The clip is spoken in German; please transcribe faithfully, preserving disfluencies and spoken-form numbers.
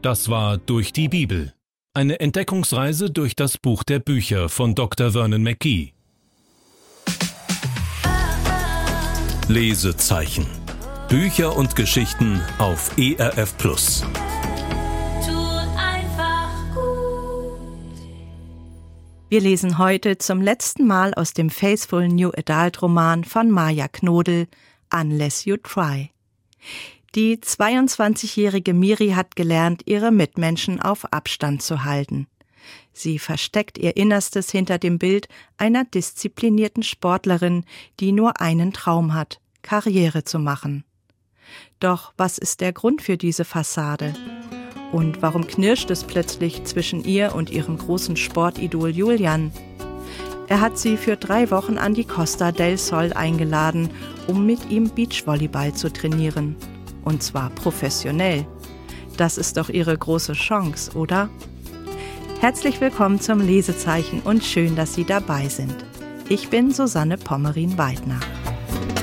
Das war Durch die Bibel. Eine Entdeckungsreise durch das Buch der Bücher von Doktor Vernon McGee. Lesezeichen. Bücher und Geschichten auf E R F Plus. Wir lesen heute zum letzten Mal aus dem Faithful New Adult Roman von Maya Knodel, Unless You Try. Die zweiundzwanzigjährige Miri hat gelernt, ihre Mitmenschen auf Abstand zu halten. Sie versteckt ihr Innerstes hinter dem Bild einer disziplinierten Sportlerin, die nur einen Traum hat, Karriere zu machen. Doch was ist der Grund für diese Fassade? Und warum knirscht es plötzlich zwischen ihr und ihrem großen Sportidol Julian? Er hat sie für drei Wochen an die Costa del Sol eingeladen, um mit ihm Beachvolleyball zu trainieren. Und zwar professionell. Das ist doch ihre große Chance, oder? Herzlich willkommen zum Lesezeichen und schön, dass Sie dabei sind. Ich bin Susanne Pommerin-Weidner.